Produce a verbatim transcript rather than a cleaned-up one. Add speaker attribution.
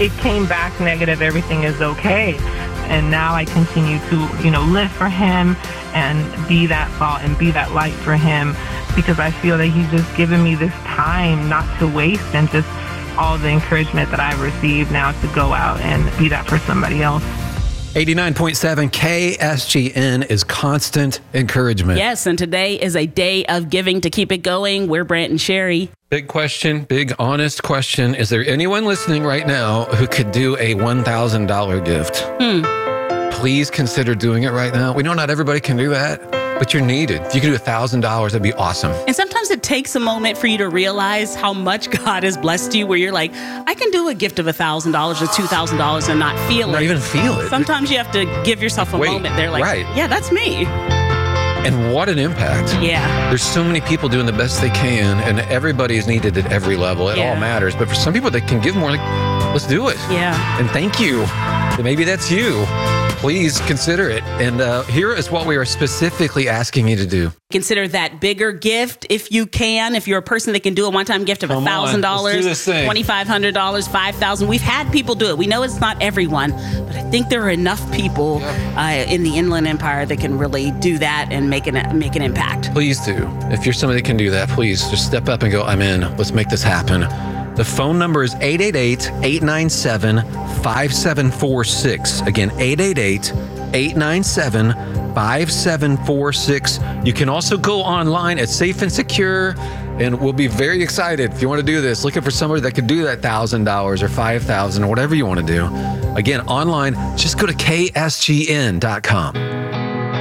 Speaker 1: it came back negative, everything is okay. And now I continue to, you know, live for him and be that salt and be that light for him, because I feel that he's just given me this time not to waste, and just all the encouragement that I've received now to go out and be that for somebody else.
Speaker 2: eighty-nine point seven K S G N is constant encouragement.
Speaker 3: Yes, and today is a day of giving to keep it going. We're Brant and Sherry.
Speaker 2: Big question, big honest question. Is there anyone listening right now who could do a one thousand dollars gift?
Speaker 3: Hmm.
Speaker 2: Please consider doing it right now. We know not everybody can do that, but you're needed. If you can do one thousand dollars, that'd be awesome.
Speaker 3: And sometimes it takes a moment for you to realize how much God has blessed you, where you're like, I can do a gift of one thousand dollars or two thousand dollars and not feel
Speaker 2: Not
Speaker 3: it.
Speaker 2: even feel it.
Speaker 3: Sometimes you have to give yourself a
Speaker 2: Wait,
Speaker 3: moment. They're like,
Speaker 2: right.
Speaker 3: yeah, that's me.
Speaker 2: And what an impact.
Speaker 3: Yeah.
Speaker 2: There's so many people doing the best they can, and everybody is needed at every level. It
Speaker 3: Yeah.
Speaker 2: all matters. But for some people that can give more, like, let's do it.
Speaker 3: Yeah.
Speaker 2: And thank you. Maybe that's you. Please consider it. And uh, here is what we are specifically asking you to do.
Speaker 3: Consider that bigger gift if you can. If you're a person that can do a one-time gift of
Speaker 2: Come on,
Speaker 3: one thousand
Speaker 2: let's do
Speaker 3: dollars,
Speaker 2: this thing.
Speaker 3: twenty-five hundred dollars, five thousand dollars. We've had people do it. We know it's not everyone, but I think there are enough people
Speaker 2: Yep.
Speaker 3: uh, in the Inland Empire that can really do that and make an, make an impact.
Speaker 2: Please do. If you're somebody that can do that, please just step up and go, I'm in. Let's make this happen. The phone number is eight eight eight, eight nine seven, five seven four six. Again, eight eight eight, eight nine seven, five seven four six. You can also go online at Safe and Secure, and we'll be very excited if you want to do this. Looking for somebody that could do that one thousand dollars or five thousand dollars or whatever you want to do. Again, online, just go to K S G N dot com.